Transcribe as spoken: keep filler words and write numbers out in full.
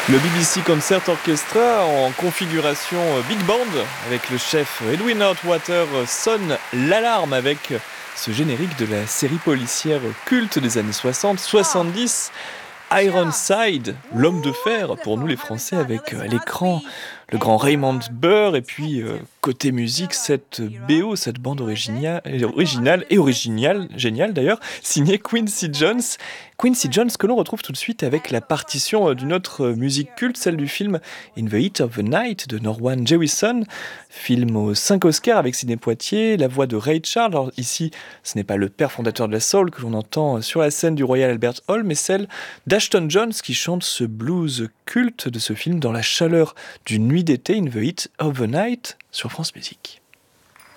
Le B B C Concert Orchestra en configuration Big Band avec le chef Edwin Outwater sonne l'alarme avec ce générique de la série policière culte des années soixante soixante-dix. Ironside, l'homme de fer pour nous les Français, avec à l'écran le grand Raymond Burr, et puis euh, côté musique cette B O, cette bande originale, originale et originale, géniale d'ailleurs, signée Quincy Jones. Quincy Jones que l'on retrouve tout de suite avec la partition d'une autre musique culte, celle du film In the Heat of the Night de Norman Jewison, film aux cinq Oscars avec Sidney Poitier, la voix de Ray Charles. Alors ici, ce n'est pas le père fondateur de la soul que l'on entend sur la scène du Royal Albert Hall, mais celle d'Ashton Jones qui chante ce blues culte de ce film dans la chaleur d'une nuit d'été, In the Heat of the Night, sur France Musique.